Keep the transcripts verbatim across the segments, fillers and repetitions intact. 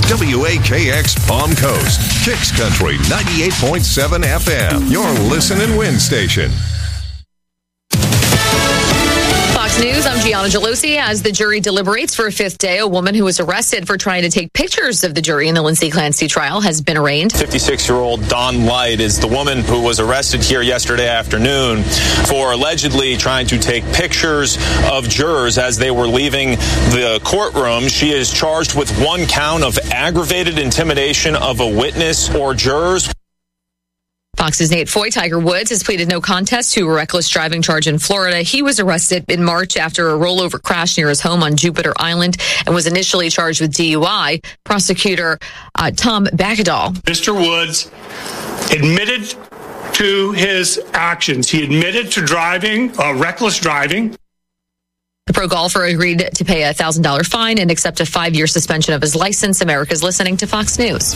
W A K X Palm Coast, Kicks Country ninety-eight point seven F M, your listen and win station. News, I'm Gianna Gelosi. As the jury deliberates for a fifth day, a woman who was arrested for trying to take pictures of the jury in the Lindsay Clancy trial has been arraigned. fifty-six-year-old Dawn Light is the woman who was arrested here yesterday afternoon for allegedly trying to take pictures of jurors as they were leaving the courtroom. She is charged with one count of aggravated intimidation of a witness or jurors. Fox's Nate Foy. Tiger Woods has pleaded no contest to a reckless driving charge in Florida. He was arrested in March after a rollover crash near his home on Jupiter Island and was initially charged with D U I. Prosecutor uh, Tom Bakadal. Mister Woods admitted to his actions. He admitted to driving, uh, reckless driving. The pro golfer agreed to pay a one thousand dollars fine and accept a five-year suspension of his license. America's listening to Fox News.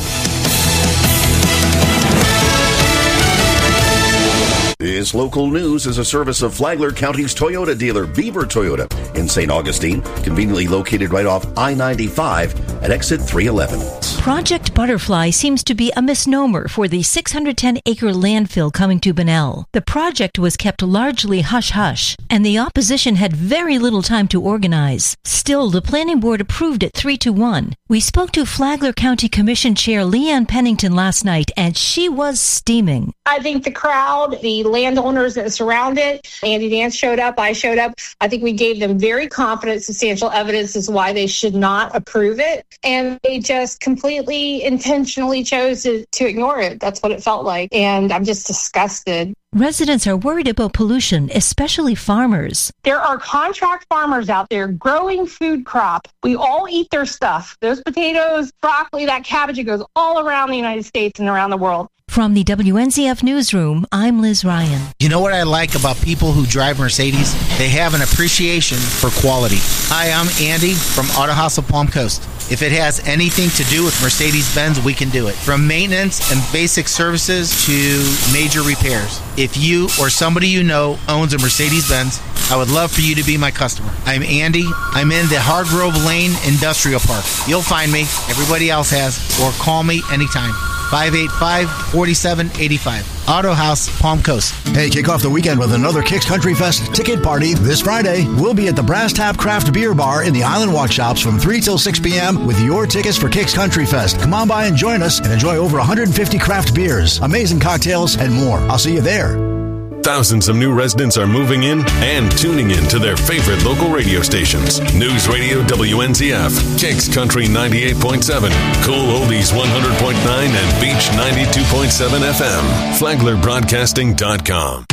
This local news is a service of Flagler County's Toyota dealer, Beaver Toyota, in Saint Augustine, conveniently located right off I ninety-five at exit three eleven. Project Butterfly seems to be a misnomer for the six hundred ten acre landfill coming to Bunnell. The project was kept largely hush-hush, and the opposition had very little time to organize. Still, the planning board approved it three to one. We spoke to Flagler County Commission Chair Leanne Pennington last night, and she was steaming. I think the crowd, the landowners that surround it, Andy Dance showed up, I showed up. I think we gave them very confident, substantial evidence as why they should not approve it. And they just completely intentionally chose to, to ignore it. That's what it felt like. And I'm just disgusted. Residents are worried about pollution, especially farmers. There are contract farmers out there growing food crop. We all eat their stuff. Those potatoes, broccoli, that cabbage, it goes all around the United States and around the world. From the W N Z F Newsroom, I'm Liz Ryan. You know what I like about people who drive Mercedes? They have an appreciation for quality. Hi, I'm Andy from Auto House of Palm Coast. If it has anything to do with Mercedes-Benz, we can do it. From maintenance and basic services to major repairs. If you or somebody you know owns a Mercedes-Benz, I would love for you to be my customer. I'm Andy. I'm in the Hargrove Lane Industrial Park. You'll find me. Everybody else has. Or call me anytime. five eight five, four seven eight five. Auto House, Palm Coast. Hey, kick off the weekend with another Kicks Country Fest ticket party this Friday. We'll be at the Brass Tap Craft Beer Bar in the Island Walk Shops from three till six p.m. with your tickets for Kicks Country Fest. Come on by and join us and enjoy over one hundred fifty craft beers, amazing cocktails, and more. I'll see you there. Thousands of new residents are moving in and tuning in to their favorite local radio stations. News Radio W N Z F, Kicks Country ninety-eight point seven, Cool Oldies one hundred point nine, and Beach ninety-two point seven F M. Flagler Broadcasting dot com.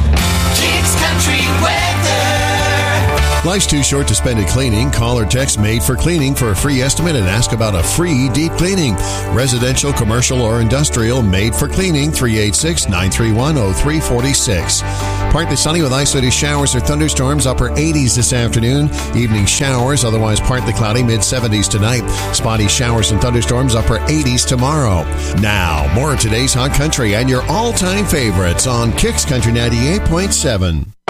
Kicks Country Weather. Life's too short to spend it cleaning. Call or text Made for Cleaning for a free estimate and ask about a free deep cleaning. Residential, commercial, or industrial, Made for Cleaning, three eight six, nine three one, oh three four six. Partly sunny with isolated showers or thunderstorms, upper eighties this afternoon. Evening showers, otherwise partly cloudy, mid seventies tonight. Spotty showers and thunderstorms, upper eighties tomorrow. Now, more of today's Hot Country and your all-time favorites on Kicks Country ninety-eight point seven.